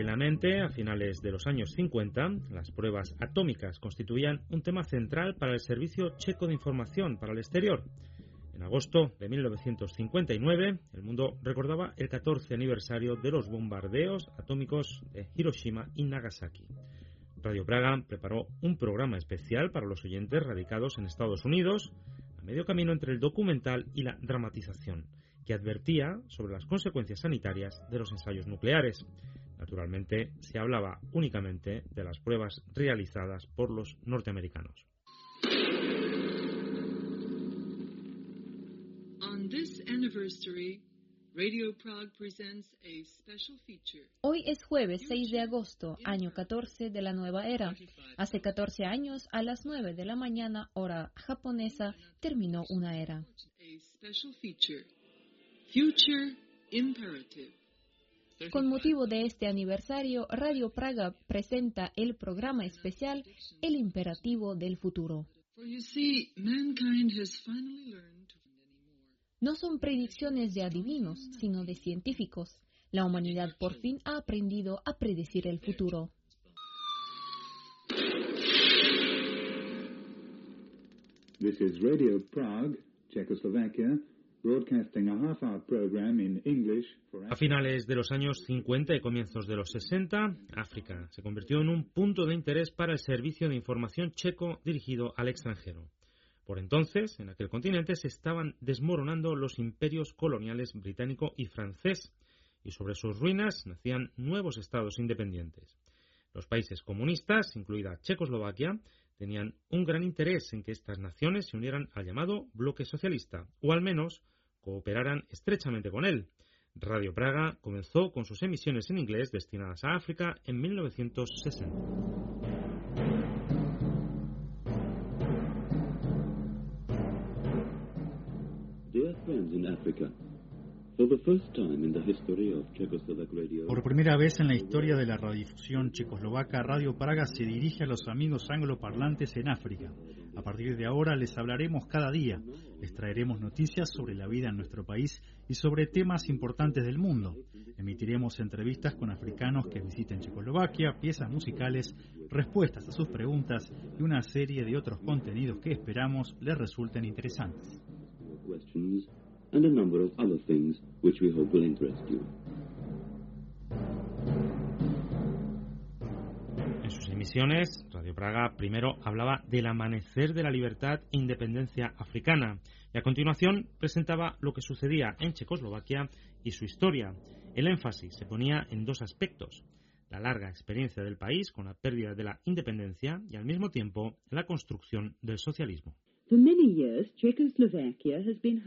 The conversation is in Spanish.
en la mente, a finales de los años 50, las pruebas atómicas constituían un tema central para el Servicio Checo de Información para el Exterior. En agosto de 1959, el mundo recordaba el 14 aniversario de los bombardeos atómicos de Hiroshima y Nagasaki. Radio Praga preparó un programa especial para los oyentes radicados en Estados Unidos, a medio camino entre el documental y la dramatización, que advertía sobre las consecuencias sanitarias de los ensayos nucleares. Naturalmente, se hablaba únicamente de las pruebas realizadas por los norteamericanos. Hoy es jueves 6 de agosto, año 14 de la nueva era. Hace 14 años, a las 9 de la mañana, hora japonesa, terminó una era. Con motivo de este aniversario, Radio Praga presenta el programa especial El Imperativo del Futuro. No son predicciones de adivinos, sino de científicos. La humanidad por fin ha aprendido a predecir el futuro. This is Radio Prague, Czechoslovakia, broadcasting a half-hour program in English for... A finales de los años 50 y comienzos de los 60, África se convirtió en un punto de interés para el servicio de información checo dirigido al extranjero. Por entonces, en aquel continente se estaban desmoronando los imperios coloniales británico y francés, y sobre sus ruinas nacían nuevos estados independientes. Los países comunistas, incluida Checoslovaquia, tenían un gran interés en que estas naciones se unieran al llamado bloque socialista, o al menos cooperaran estrechamente con él. Radio Praga comenzó con sus emisiones en inglés destinadas a África en 1960. Por primera vez en la historia de la radiodifusión checoslovaca, Radio Praga se dirige a los amigos angloparlantes en África. A partir de ahora les hablaremos cada día. Les traeremos noticias sobre la vida en nuestro país y sobre temas importantes del mundo. Emitiremos entrevistas con africanos que visiten Checoslovaquia, piezas musicales, respuestas a sus preguntas y una serie de otros contenidos que esperamos les resulten interesantes. And a number of other things which we hope will interest you. En sus emisiones, Radio Praga primero hablaba del amanecer de la libertad e independencia africana y a continuación presentaba lo que sucedía en Checoslovaquia y su historia. El énfasis se ponía en dos aspectos: la larga experiencia del país con la pérdida de la independencia y al mismo tiempo la construcción del socialismo. For many years, Czechoslovakia has been